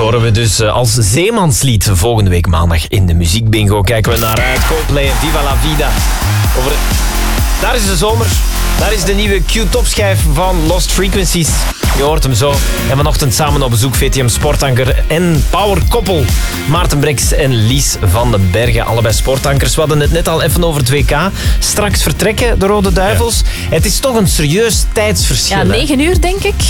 horen we dus als zeemanslied volgende week maandag in de muziekbingo. Kijken we naar uit. Coldplay en Viva la Vida. Daar is de zomer. Daar is de nieuwe Q-topschijf van Lost Frequencies. Je hoort hem zo. En vanochtend samen op bezoek VTM Sportanker en Power Koppel. Maarten Breks en Lies van den Bergen. Allebei sportankers. We hadden het net al even over het WK. Straks vertrekken de Rode Duivels. Ja. Het is toch een serieus tijdsverschil. Ja, 9 uur denk ik.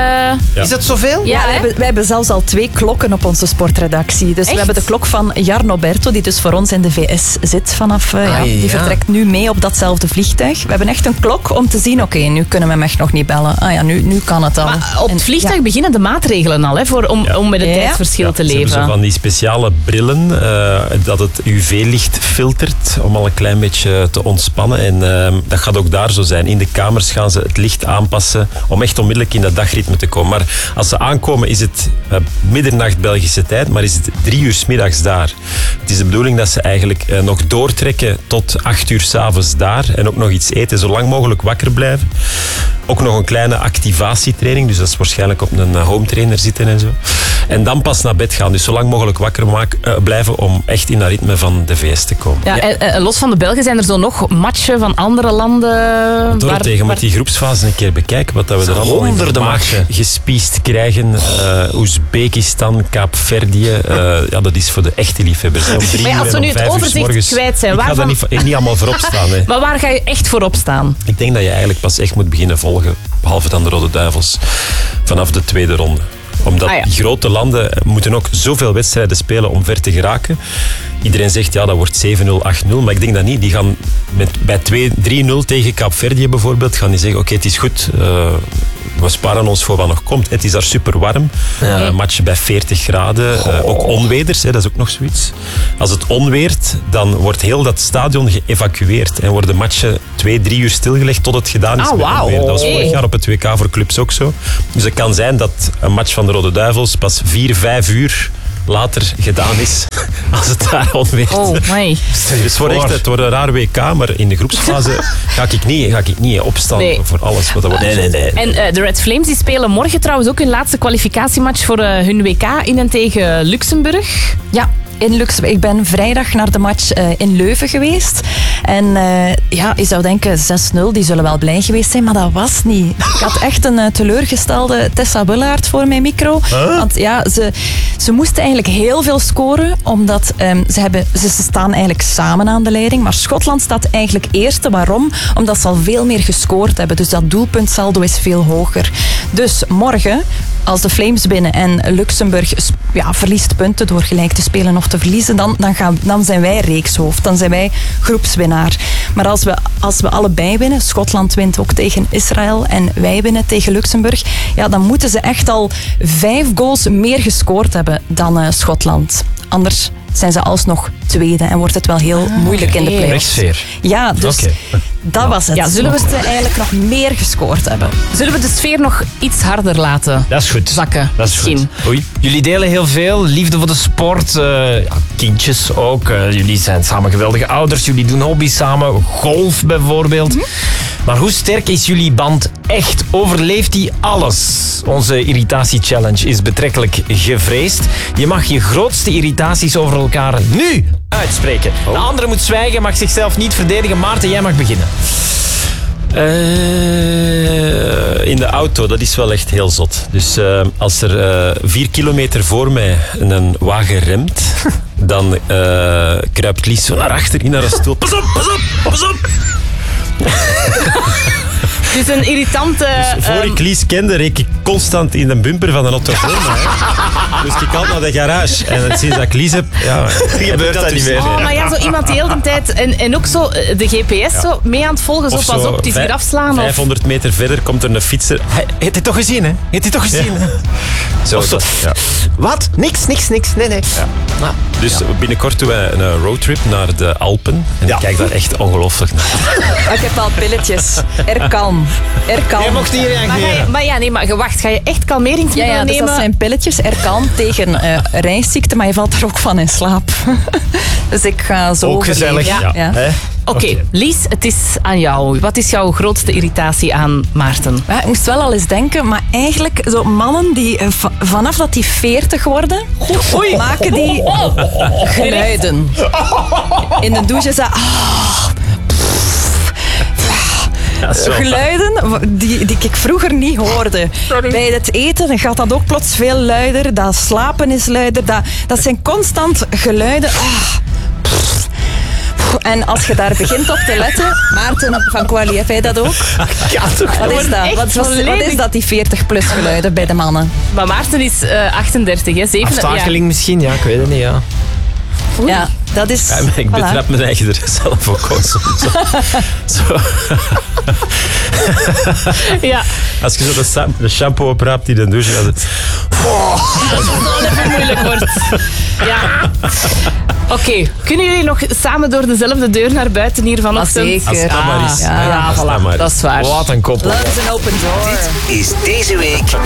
Is dat zoveel? Ja, wij hebben zelfs al 2 klokken op onze sportredactie. Dus we hebben de klok van Jarno Berto, die dus voor ons in de VS zit vanaf... Die vertrekt nu mee op datzelfde vliegtuig. We hebben echt een klok om te zien, oké, nu kunnen we hem echt nog niet bellen. Nu kan het al. Maar op het vliegtuig beginnen de maatregelen al, hè, om met het tijdsverschil te leven. Ze hebben zo van die speciale brillen, dat het UV-licht filtert, om al een klein beetje te ontspannen. En dat gaat ook daar zo zijn. In de kamers gaan ze het licht aanpassen, om echt onmiddellijk in dat dagritme te komen. Maar als ze aankomen, is het middernacht Belgische tijd, maar is het 3 uur 's middags daar. Het is de bedoeling dat ze eigenlijk nog doortrekken tot 8 uur 's avonds daar. En ook nog iets eten, zo lang mogelijk wakker blijven. Ook nog een kleine activatietraining, dus dat is waarschijnlijk op een home trainer zitten en zo. En dan pas naar bed gaan, dus zo lang mogelijk wakker blijven om echt in dat ritme van de VS te komen. Ja, en los van de Belgen zijn er zo nog matchen van andere landen. Door met die groepsfase een keer bekijken wat dat we er allemaal in de maag gespiest krijgen. Oezbekistan, Kaapverdië, dat is voor de echte liefhebbers. Om 3 uur als we nu het overzicht kwijt zijn, ik ga daar niet allemaal voorop staan. Hè. Maar waar ga je echt voorop staan? Ik denk dat je eigenlijk pas echt moet beginnen volgen, behalve dan de Rode Duivels, vanaf de tweede ronde. Omdat die grote landen moeten ook zoveel wedstrijden spelen om ver te geraken. Iedereen zegt, dat wordt 7-0, 8-0. Maar ik denk dat niet. Die gaan bij 3-0 tegen Kaapverdië bijvoorbeeld, gaan die zeggen, oké, het is goed, we sparen ons voor wat nog komt. Het is daar super warm. Matchen bij 40 graden. Ook onweders, dat is ook nog zoiets. Als het onweert, dan wordt heel dat stadion geëvacueerd. En worden matchen 2-3 uur stilgelegd tot het gedaan is met onweer. Dat was vorig jaar op het WK voor clubs ook zo. Dus het kan zijn dat een match van de Rode Duivels pas 4-5 uur later gedaan is, als het daar onweert. Dus het wordt een raar WK, maar in de groepsfase ga ik niet opstaan voor alles. Wat wordt En de Red Flames die spelen morgen trouwens ook hun laatste kwalificatiematch voor hun WK in en tegen Luxemburg. Ja. In Luxemburg. Ik ben vrijdag naar de match in Leuven geweest. En je zou denken 6-0, die zullen wel blij geweest zijn, maar dat was niet. Ik had echt een teleurgestelde Tessa Willaert voor mijn micro. Want ze moesten eigenlijk heel veel scoren, omdat ze staan eigenlijk samen aan de leiding. Maar Schotland staat eigenlijk eerste. Waarom? Omdat ze al veel meer gescoord hebben. Dus dat doelpuntsaldo is veel hoger. Dus morgen, als de Flames winnen en Luxemburg verliest punten door gelijk te spelen of te verliezen, dan zijn wij reekshoofd. Dan zijn wij groepswinnaar. Maar als we allebei winnen, Schotland wint ook tegen Israël en wij winnen tegen Luxemburg, dan moeten ze echt al 5 goals meer gescoord hebben dan Schotland. Anders zijn ze alsnog tweede en wordt het wel heel moeilijk in de play-offs. Ja, dus dat was het. Ja, zullen we het eigenlijk nog meer gescoord hebben? Zullen we de sfeer nog iets harder laten zakken? Dat is goed. Oei. Jullie delen heel veel. Liefde voor de sport. Kindjes ook. Jullie zijn samen geweldige ouders. Jullie doen hobby's samen. Golf bijvoorbeeld. Maar hoe sterk is jullie band echt? Overleeft die alles? Onze irritatie-challenge is betrekkelijk gevreesd. Je mag je grootste irritaties over elkaar nu uitspreken. De andere moet zwijgen, mag zichzelf niet verdedigen. Maarten, jij mag beginnen. In de auto, dat is wel echt heel zot. Dus als er 4 kilometer voor mij een wagen remt, dan kruipt Lies zo naar achter in haar stoel. Pas op, pas op, pas op! Het is een irritante... Dus voor ik Lies kende, reek ik constant in de bumper van een auto voor me. Dus ik had naar de garage. En sinds dat ik Lies heb, gebeurt dat niet meer. Maar zo iemand die heel de tijd... En ook zo de GPS zo mee aan het volgen. Zo, pas op, het is hier afslaan. 500 meter verder komt er een fietser. Heeft hij toch gezien, hè? Heeft hij toch gezien, hè? Zo. Wat? Niks. Nee. Ja. Nou, dus binnenkort doen we een roadtrip naar de Alpen. En ik kijk daar echt ongelooflijk naar. Ik heb al pilletjes. Er kan. Jij mocht hier reageren. Maar wacht, ga je echt kalmeringsmiddelen nemen? Dus dat zijn pilletjes. Er kan tegen reisziekte, maar je valt er ook van in slaap. Dus ik ga zo ook gezellig. Ja. Oké, Lies, het is aan jou. Wat is jouw grootste irritatie aan Maarten? Ja, ik moest wel al eens denken, maar eigenlijk zo mannen die vanaf dat die 40 worden, maken die geluiden. In de douche is dat... geluiden die ik vroeger niet hoorde. Bij het eten gaat dat ook plots veel luider. Dat slapen is luider. Dat zijn constant geluiden. En als je daar begint op te letten... Maarten van Quali, heb jij dat ook? Ja, toch? Wat is dat? Wat is dat, die 40-plus geluiden bij de mannen? Maar Maarten is 38, hè? 7, Aftakeling misschien, ja, ik weet het niet, ja. Ja, dat is... Ja, ik betrap mijn eigen er zelf ook constant. Zo. Ja. Als je zo de shampoo opraapt in de douche... Gaat het... Dat het even moeilijk wordt. Ja. Oké, kunnen jullie nog samen door dezelfde deur naar buiten hier vanochtend? Zeker. Als dat maar is. Ja, Als dat maar is. Dat is waar. Wat een koppel. Love is an open door. Dit is deze week